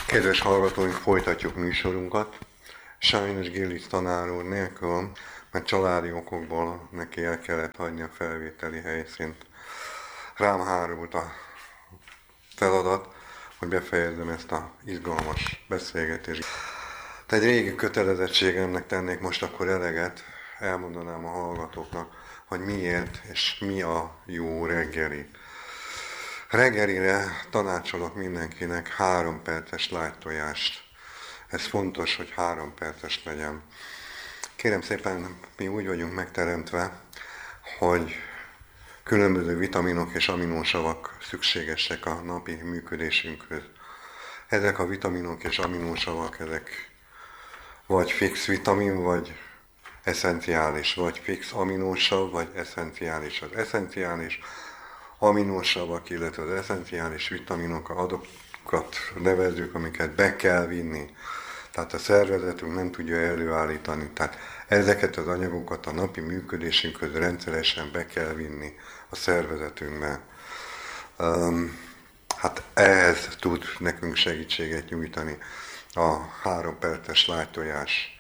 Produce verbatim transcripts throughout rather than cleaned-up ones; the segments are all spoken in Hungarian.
Kedves hallgatóink, folytatjuk műsorunkat. Sajnos Gillis tanár úr nélkül, mert családi okokból neki el kellett hagyni a felvételi helyszínt. Rám hárult a feladat, hogy befejezzem ezt a izgalmas beszélgetést. Te egy régi kötelezettségemnek tennék most akkor eleget, elmondanám a hallgatóknak, hogy miért és mi a jó reggeli. Reggelire tanácsolok mindenkinek három perces lágytojást. Ez fontos, hogy három perces legyen. Kérem szépen, mi úgy vagyunk megteremtve, hogy különböző vitaminok és aminósavak szükségesek a napi működésünkhöz. Ezek a vitaminok és aminósavak, ezek vagy fix vitamin, vagy eszenciális, vagy fix aminósav, vagy eszenciális. Az eszenciális aminósavak, illetve az eszenciális vitaminokat, adokat nevezzük, amiket be kell vinni. Tehát a szervezetünk nem tudja előállítani. Tehát ezeket az anyagokat a napi működésünkhöz rendszeresen be kell vinni a szervezetünkbe. Um, hát ehhez tud nekünk segítséget nyújtani a három perces lágytojás.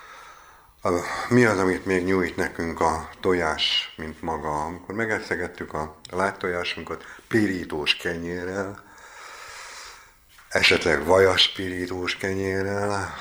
Mi az, amit még nyújt nekünk a tojás, mint maga? Amikor megeszegettük a lágytojásunkat pirítós kenyérrel, esetleg vajas pirítós kenyérrel,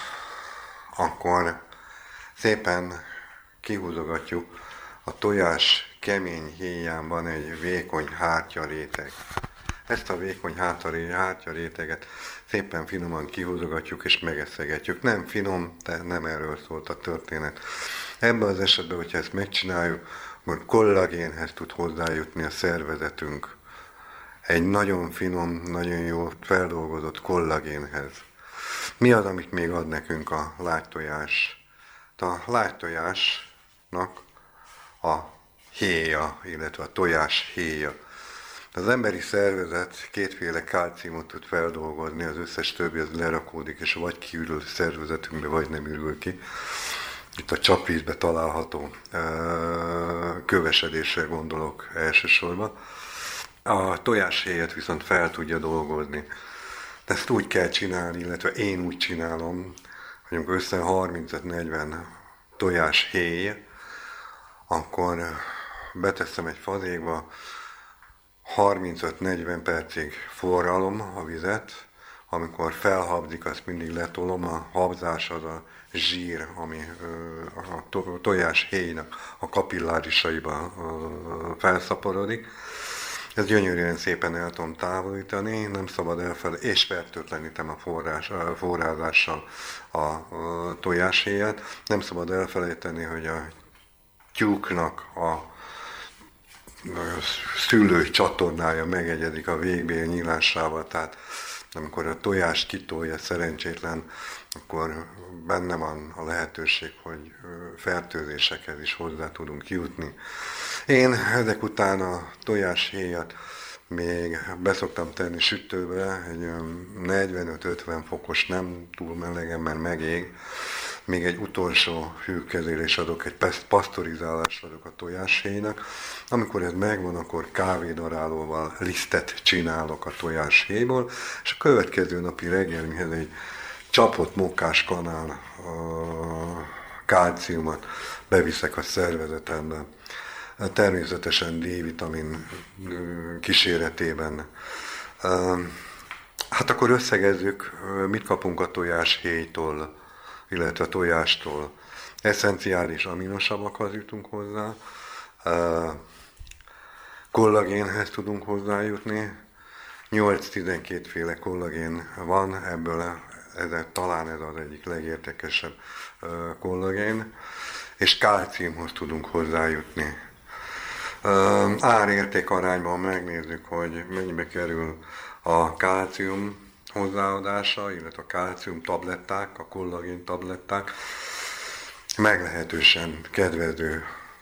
akkor szépen kihúzogatjuk a tojás kemény héján van egy vékony hártyaréteg. Ezt a vékony hártyaréteget szépen finoman kihúzogatjuk és megeszegetjük. Nem finom, de nem erről szólt a történet. Ebben az esetben, hogyha ezt megcsináljuk, akkor kollagénhez tud hozzájutni a szervezetünk. Egy nagyon finom, nagyon jó feldolgozott kollagénhez. Mi az, amit még ad nekünk a lágytojás? A lágytojásnak a héja, illetve a tojás héja. Az emberi szervezet kétféle kálciumot tud feldolgozni, az összes többi az lerakódik, és vagy kiürül a szervezetünkbe, vagy nem ürül ki. Itt a csapvízbe található kövesedésre gondolok elsősorban. A tojáshéjat viszont fel tudja dolgozni. De ezt úgy kell csinálni, illetve én úgy csinálom, hogy amikor össze harmincöt-negyven tojáshéj, akkor beteszem egy fazékba, harmincöt-negyven percig forralom a vizet, amikor felhabzik, azt mindig letolom, a habzás az a zsír, ami a tojáshéjnak a kapillárisaiban felszaporodik. Ez gyönyörűen szépen el tudom távolítani, nem szabad elfelejteni, és fertőtlenítem a forrás, a forrázással a, a tojáshéjat. Nem szabad elfelejteni, hogy a tyúknak a szülő csatornája megegyedik a végbél nyílásával, tehát amikor a tojást kitolja szerencsétlen, akkor benne van a lehetőség, hogy fertőzésekhez is hozzá tudunk jutni. Én ezek után a tojáshéjat még beszoktam tenni sütőbe, egy negyvenöt-ötven fokos, nem túl melegen, mert megég. Még egy utolsó hűkezélés adok, egy pasztorizálást adok a tojáshéjnak. Amikor ez megvan, akkor kávédarálóval lisztet csinálok a tojáshéjból, és a következő napi reggelmihez egy csapott mokkás kanál kálciumot beviszek a szervezetembe. Természetesen D-vitamin kíséretében. Hát akkor összegezzük, mit kapunk a tojáshéjtól, illetve a tojástól. Eszenciális aminosavakhoz jutunk hozzá, kollagénhez tudunk hozzájutni, nyolc-tizenkét féle kollagén van, ebből ez, talán ez az egyik legértekesebb kollagén, és kálciumhoz tudunk hozzájutni. Árérték arányban megnézzük, hogy mennyibe kerül a kálcium hozzáadása, illetve a kálcium tabletták, a kollagén tabletták meglehetősen kedvező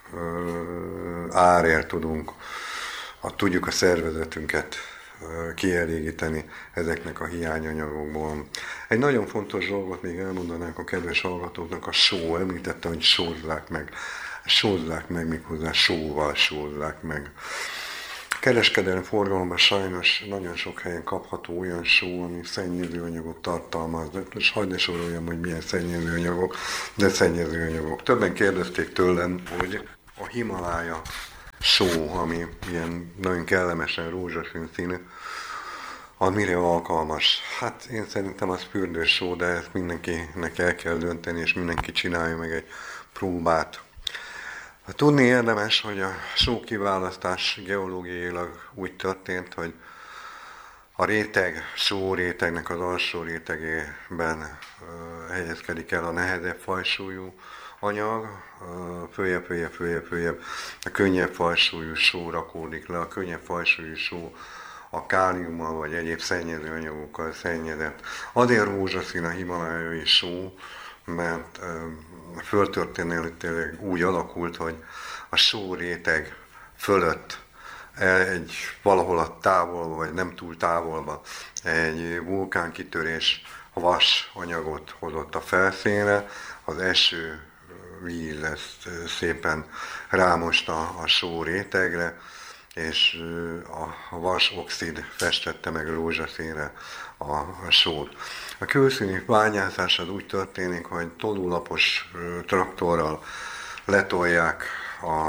árért tudunk, a, tudjuk a szervezetünket kielégíteni ezeknek a hiányanyagokból. Egy nagyon fontos dolgot még elmondanánk a kedves hallgatóknak, a só. Említettem, hogy sózzák meg. Sózzák meg, méghozzá sóval sózzák meg. Kereskedelmi forgalomban sajnos nagyon sok helyen kapható olyan só, ami szennyezőanyagot tartalmaz. De most hagyd ne soroljam, hogy milyen szennyezőanyagok, de szennyezőanyagok. Többen kérdezték tőlem, hogy a Himalája só, ami ilyen nagyon kellemesen rózsaszín színű, az mire alkalmas? Hát én szerintem az fürdősó, de ezt mindenkinek el kell dönteni, és mindenki csinálja meg egy próbát. Tudni érdemes, hogy a só kiválasztás geológiailag úgy történt, hogy a réteg, só rétegnek az alsó rétegében helyezkedik el a nehezebb fajsúlyú anyag, följebb, följebb, följebb, följebb a könnyebb fajsúlyú só rakódik le, a könnyebb fajsúlyú só a káliummal vagy egyéb szennyező anyagokkal szennyezett. Azért rózsaszín a himalájai só, mert földtörténetileg úgy alakult, hogy a só réteg fölött egy valahol a távolba, vagy nem túl távolba egy vulkánkitörés vas anyagot hozott a felszínre, az eső víz ezt szépen rámosta a só rétegre, és a vas-oxid festette meg rózsaszínre a, a sót. A külszíni bányászás az úgy történik, hogy tolólapos traktorral letolják a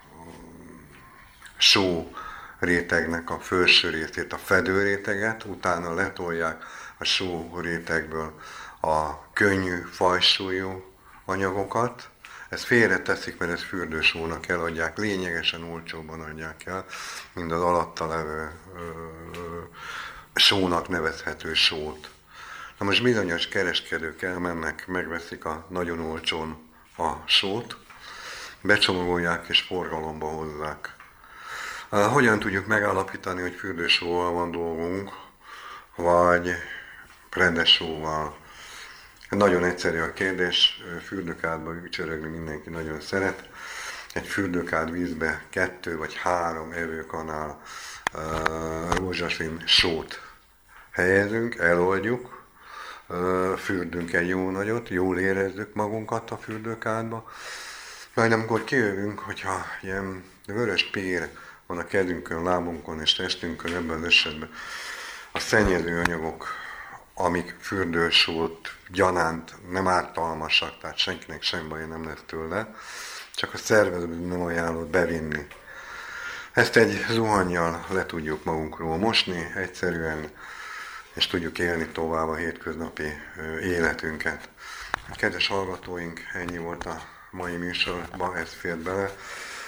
só rétegnek a felső részét, a fedőréteget, utána letolják a só rétegből a könnyű fajsúlyú anyagokat. Ezt félreteszik, mert ezt fürdősónak eladják, lényegesen olcsóbban adják el, mint az alatta levő ö, ö, sónak nevezhető sót. Na most bizonyos kereskedők elmennek, megveszik a nagyon olcsón a sót, becsomagolják és forgalomba hozzák. Hogyan tudjuk megállapítani, hogy fürdősóval van dolgunk, vagy rendes sóval? Nagyon egyszerű a kérdés, fürdőkádba ücsörögni mindenki nagyon szeret. Egy fürdőkád vízbe kettő vagy három evőkanál uh, rózsaszín sót helyezünk, eloldjuk, uh, fürdünk egy jó nagyot, jól érezzük magunkat a fürdőkádba. Majd amikor kijövünk, hogyha ilyen vörös pér van a kezünkön, lábunkon és testünkön, ebben az esetben a szennyező anyagok, amik fürdősót gyanánt nem ártalmasak, tehát senkinek sem baj nem lesz tőle, csak a szervezetben nem ajánlott bevinni. Ezt egy zuhannyal le tudjuk magunkról mosni egyszerűen, és tudjuk élni tovább a hétköznapi életünket. Kedves hallgatóink, ennyi volt a mai műsorban, ez fért bele.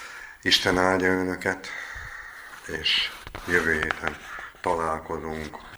Isten áldja önöket, és jövő héten találkozunk.